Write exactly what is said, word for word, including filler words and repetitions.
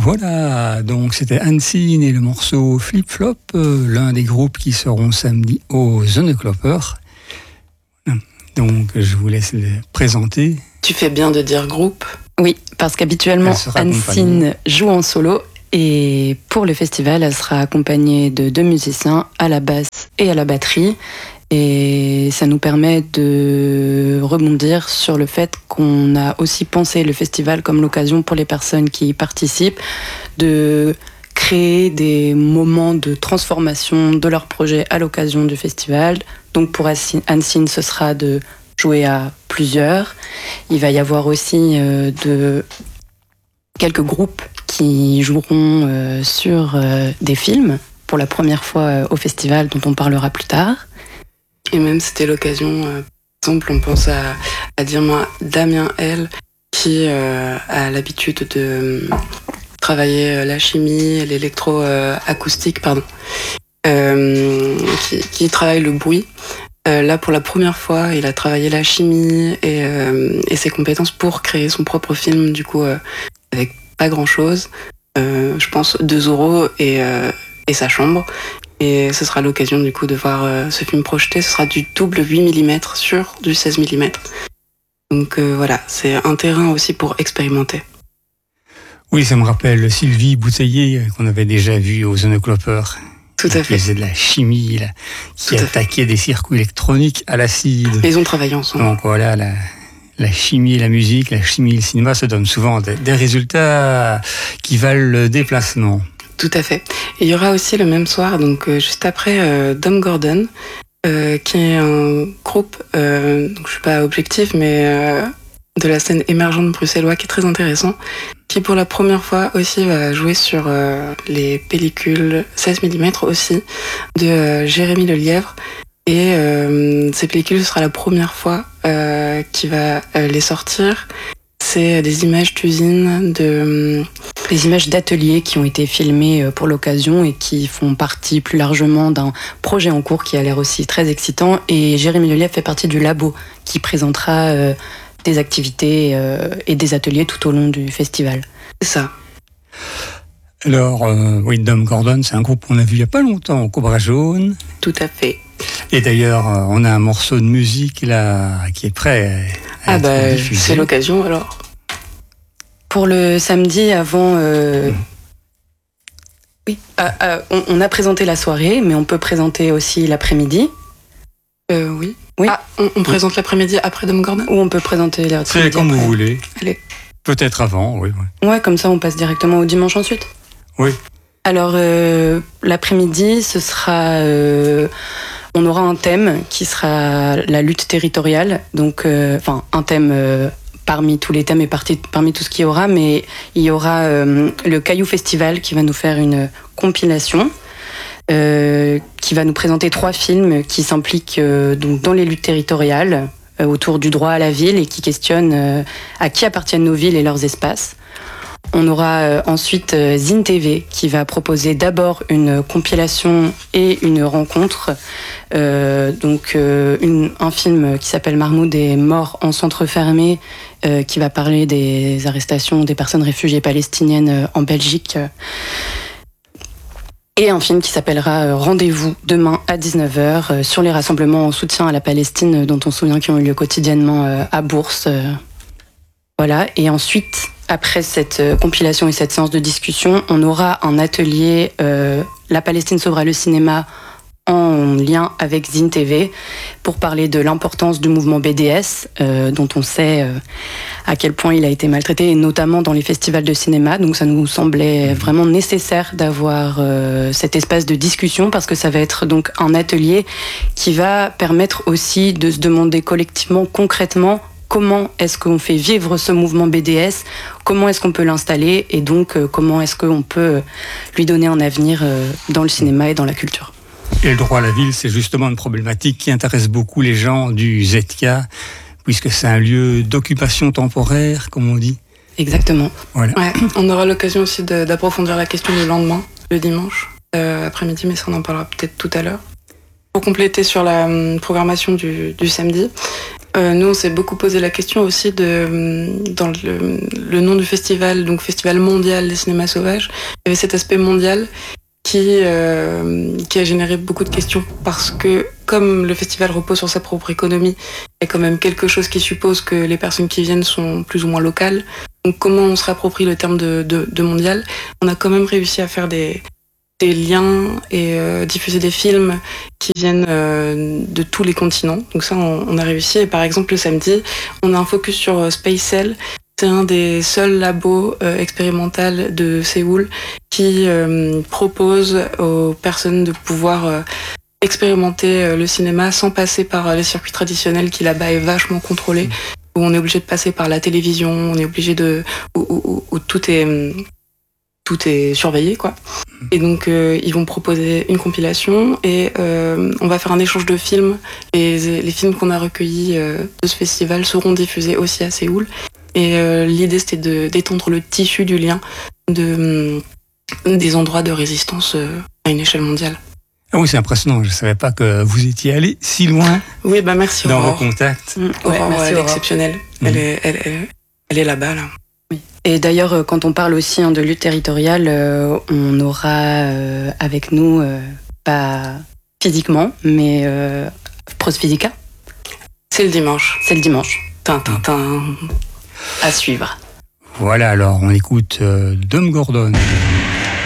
Voilà, donc c'était Unseen et le morceau Flip Flop, euh, l'un des groupes qui seront samedi au Zone Klopper. Donc je vous laisse le présenter. Tu fais bien de dire groupe. Oui, parce qu'habituellement Unseen joue en solo et pour le festival, elle sera accompagnée de deux musiciens à la basse et à la batterie. Et ça nous permet de rebondir sur le fait qu'on a aussi pensé le festival comme l'occasion pour les personnes qui y participent de créer des moments de transformation de leur projet à l'occasion du festival. Donc pour Unseen, ce sera de jouer à plusieurs. Il va y avoir aussi euh, de quelques groupes qui joueront euh, sur euh, des films pour la première fois euh, au festival, dont on parlera plus tard. Et même c'était l'occasion, euh, par exemple, on pense à, à Damien L, qui euh, a l'habitude de euh, travailler la chimie, l'électro-acoustique, euh, pardon, euh, qui, qui travaille le bruit. Euh, là, pour la première fois, il a travaillé la chimie et, euh, et ses compétences pour créer son propre film, du coup, euh, avec pas grand-chose. Euh, je pense deux euros et, euh, et sa chambre. Et ce sera l'occasion du coup de voir euh, ce film projeté. Ce sera du double huit millimètres sur du seize millimètres. Donc euh, voilà, c'est un terrain aussi pour expérimenter. Oui, ça me rappelle Sylvie Bouteiller qu'on avait déjà vu au Zone Klopper. Tout à fait. Qui faisait de la chimie, là, qui attaquait des circuits électroniques à l'acide. Et ils ont travaillé ensemble. Donc voilà, la, la chimie et la musique, la chimie et le cinéma, ça donne souvent des, des résultats qui valent le déplacement. Tout à fait. Et il y aura aussi le même soir, donc euh, juste après, euh, Dom Gordon, euh, qui est un groupe, euh, donc je suis pas objectif, mais euh, de la scène émergente bruxelloise qui est très intéressant, qui pour la première fois aussi va jouer sur euh, les pellicules seize millimètres aussi de euh, Jérémy Lelièvre. Et euh, ces pellicules, ce sera la première fois euh, qu'il va euh, les sortir. C'est des images d'usine, de... des images d'ateliers qui ont été filmées pour l'occasion et qui font partie plus largement d'un projet en cours qui a l'air aussi très excitant. Et Jérémy Lelièvre fait partie du labo qui présentera euh, des activités euh, et des ateliers tout au long du festival. C'est ça. Alors, euh, oui, Dom Gordon, c'est un groupe qu'on a vu il n'y a pas longtemps au Cobra Jaune. Tout à fait. Et d'ailleurs, on a un morceau de musique là qui est prêt à ah être bah, diffusé. C'est l'occasion alors. Pour le samedi avant... Euh... Mmh. Oui, ah, ah, on, on a présenté la soirée, mais on peut présenter aussi l'après-midi. Euh, oui. oui. Ah, on, on présente oui. l'après-midi après Dom Gordon ? Ou on peut présenter l'après-midi. C'est comme après. vous voulez. Allez. Peut-être avant, oui. oui. Ouais, comme ça on passe directement au dimanche ensuite. Oui. Alors, euh, l'après-midi, ce sera... Euh, on aura un thème qui sera la lutte territoriale. Donc, enfin, euh, un thème... Euh, parmi tous les thèmes et parti, parmi tout ce qu'il y aura, mais il y aura euh, le Caillou Festival qui va nous faire une compilation, euh, qui va nous présenter trois films qui s'impliquent euh, donc dans les luttes territoriales, euh, autour du droit à la ville et qui questionnent euh, à qui appartiennent nos villes et leurs espaces. On aura euh, ensuite euh, Zine T V qui va proposer d'abord une compilation et une rencontre. Euh, donc euh, une, un film qui s'appelle Mahmoud est mort en centre fermé, euh, qui va parler des arrestations des personnes réfugiées palestiniennes euh, en Belgique. Et un film qui s'appellera euh, Rendez-vous demain à dix-neuf heures euh, sur les rassemblements en soutien à la Palestine dont on se souvient qui ont eu lieu quotidiennement euh, à Bourse. Euh, voilà. Et ensuite, après cette euh, compilation et cette séance de discussion, on aura un atelier euh, La Palestine sauvera le cinéma en lien avec Zine T V pour parler de l'importance du mouvement B D S euh, dont on sait euh, à quel point il a été maltraité et notamment dans les festivals de cinéma. Donc ça nous semblait vraiment nécessaire d'avoir euh, cet espace de discussion parce que ça va être donc un atelier qui va permettre aussi de se demander collectivement, concrètement, comment est-ce qu'on fait vivre ce mouvement B D S, comment est-ce qu'on peut l'installer et donc euh, comment est-ce qu'on peut lui donner un avenir euh, dans le cinéma et dans la culture. Et le droit à la ville, c'est justement une problématique qui intéresse beaucoup les gens du Z K, puisque c'est un lieu d'occupation temporaire, comme on dit. Exactement. Voilà. Ouais, on aura l'occasion aussi de, d'approfondir la question du lendemain, le dimanche, euh, après-midi, mais ça on en parlera peut-être tout à l'heure. Pour compléter sur la euh, programmation du, du samedi, Euh, nous, on s'est beaucoup posé la question aussi de, dans le, le nom du festival, donc Festival mondial des cinémas sauvages, il y avait cet aspect mondial qui, euh, qui a généré beaucoup de questions parce que, comme le festival repose sur sa propre économie, il y a quand même quelque chose qui suppose que les personnes qui viennent sont plus ou moins locales. Donc, comment on se réapproprie le terme de, de, de mondial? On a quand même réussi à faire des, des liens et euh, diffuser des films qui viennent euh, de tous les continents. Donc ça, on, on a réussi. Et par exemple, le samedi, on a un focus sur euh, SpaceCell. C'est un des seuls labos euh, expérimentaux de Séoul qui euh, propose aux personnes de pouvoir euh, expérimenter euh, le cinéma sans passer par euh, les circuits traditionnels qui là-bas est vachement contrôlé, où on est obligé de passer par la télévision, on est obligé de... où, où, où tout est... tout est surveillé, quoi. Et donc, euh, ils vont proposer une compilation et euh, on va faire un échange de films. Et les films qu'on a recueillis euh, de ce festival seront diffusés aussi à Séoul. Et euh, l'idée, c'était de, d'étendre le tissu du lien de, des endroits de résistance euh, à une échelle mondiale. Ah oui, c'est impressionnant. Je ne savais pas que vous étiez allé si loin. Oui, bah merci. Dans Aurore. vos contacts. Mmh, Ouais, Aurore, merci, elle est Aurore. exceptionnelle. Mmh. Elle, est, elle, elle, elle est là-bas, là. Et d'ailleurs, quand on parle aussi hein, de lutte territoriale, euh, on aura euh, avec nous, euh, pas physiquement, mais euh, Prosphysica. C'est le dimanche. C'est le dimanche. Tintin, tin. À suivre. Voilà, alors on écoute euh, Dom Gordon.